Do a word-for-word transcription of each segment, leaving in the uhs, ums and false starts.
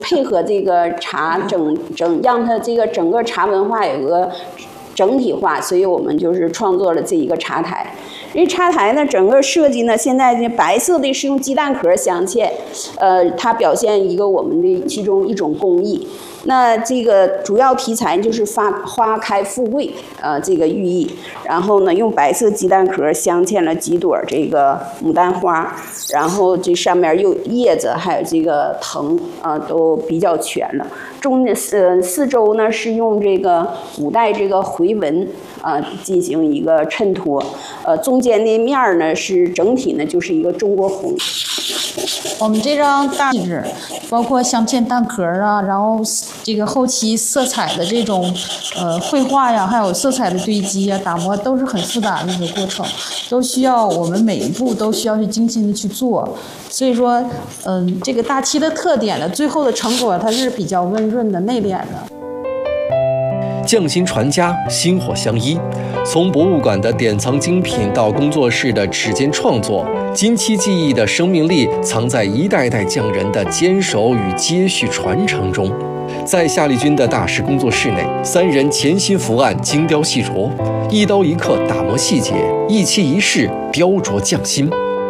配合这个茶整整，让它这个整个茶文化有个整体化，所以我们就是创作了这一个茶台。因为茶台呢，整个设计呢，现在这白色的是用鸡蛋壳镶嵌，呃，它表现一个我们的其中一种工艺。那这个主要题材就是发花开富贵，呃，这个寓意。然后呢，用白色鸡蛋壳镶嵌了几朵这个牡丹花，然后这上面又叶子还有这个藤啊、呃，都比较全了。中呃四周呢是用这个古代这个回纹啊、呃、进行一个衬托，呃，中间的面儿呢是整体呢就是一个中国红。 我们这张大气质，包括镶嵌蛋壳啊，然后这个后期色彩的这种呃绘画呀，还有色彩的堆积呀、打磨，都是很复杂的一个过程，都需要我们每一步都需要去精心的去做。所以说，嗯、呃，这个大漆的特点呢，最后的成果它是比较温润的、内敛的。 匠心传家，薪火相依。从博物馆的典藏精品到工作室的指尖创作，金漆技艺的生命力藏在一代代匠人的坚守与接续传承中。在夏丽君的大师工作室内，三人潜心伏案，精雕细琢，一刀一刻打磨细节，一漆一饰雕琢匠心。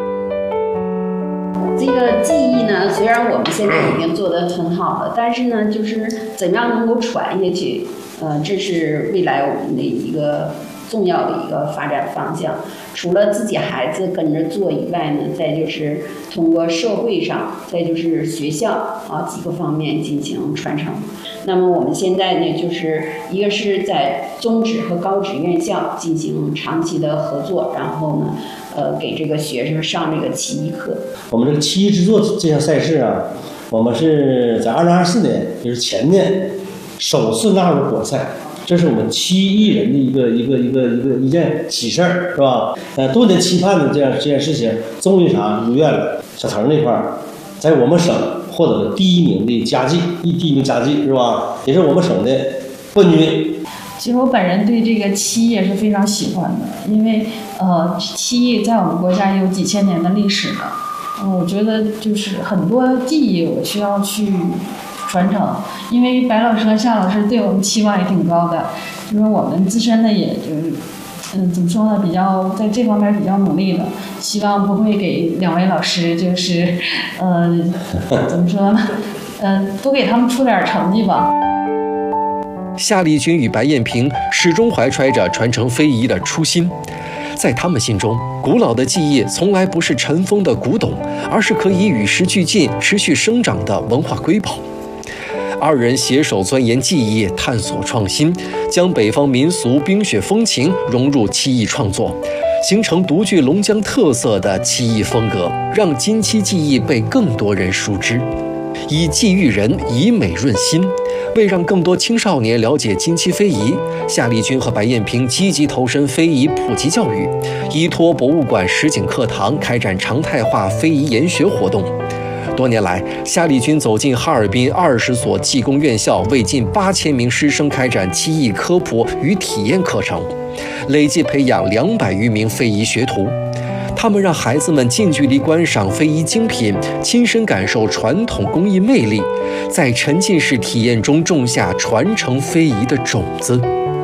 这个技艺呢，虽然我们现在已经做得很好了，但是呢，就是怎样能够传下去，呃，这是未来我们的一个重要的一个发展方向。除了自己孩子跟着做以外呢，再就是通过社会上，再就是学校啊几个方面进行传承。那么我们现在呢，就是一个是在中职和高职院校进行长期的合作，然后呢，呃，给这个学生上这个漆艺课。 我们这个漆艺制作这项赛事啊，我们是在二零二四年，就是前年首次纳入国赛。这是我们漆艺人的一个一个一个一个一件喜事儿，是吧？呃，多年期盼的这样这件事情，终于啥如愿了。小腾那块儿，在我们省获得了第一名的佳绩，第一名佳绩是吧？也是我们省的冠军。 其实我本人对这个漆也是非常喜欢的，因为呃，漆艺在我们国家也有几千年的历史了。嗯，我觉得就是很多技艺我需要去传承，因为白老师和夏老师对我们期望也挺高的，就是我们自身呢，也就是嗯，怎么说呢，比较在这方面比较努力的，希望不会给两位老师就是呃，怎么说呢，嗯、呃，多给他们出点成绩吧。 夏丽君与白艳萍始终怀揣着传承非遗的初心，在他们心中，古老的技艺从来不是尘封的古董，而是可以与时俱进、持续生长的文化瑰宝。二人携手钻研技艺，探索创新，将北方民俗冰雪风情融入漆艺创作，形成独具龙江特色的漆艺风格，让金漆技艺被更多人熟知。以技育人，以美润心。为让更多青少年了解金漆非遗，夏丽君和白艳萍积极投身非遗普及教育，依托博物馆实景课堂开展常态化非遗研学活动。多年来，夏丽君走进哈尔滨二十所技工院校，为近八千名师生开展漆艺科普与体验课程，累计培养两百余名非遗学徒。他们让孩子们近距离观赏非遗精品，亲身感受传统工艺魅力，在沉浸式体验中种下传承非遗的种子。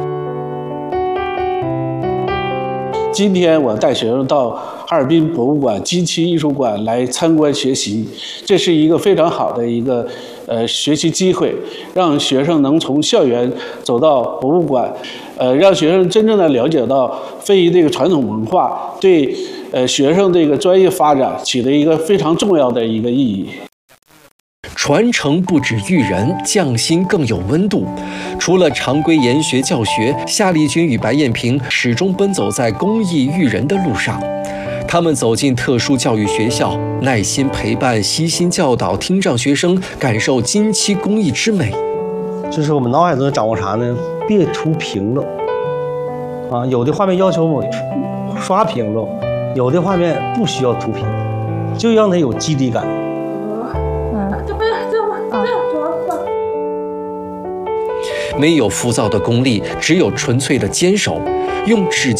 今天我带学生到哈尔滨博物馆金漆艺术馆来参观学习，这是一个非常好的一个呃学习机会，让学生能从校园走到博物馆，呃，让学生真正的了解到非遗这个传统文化，对呃学生这个专业发展起了一个非常重要的一个意义。 传承不止育人，匠心更有温度。除了常规研学教学，夏丽君与白艳萍始终奔走在公益育人的路上。他们走进特殊教育学校，耐心陪伴、悉心教导听障学生，感受金漆工艺之美。 就是我们脑海中的掌握啥呢？别涂平了啊，有的画面要求我刷平了，有的画面不需要涂平，就让它有肌理感。 没有浮躁的功力，只有纯粹的坚守，用指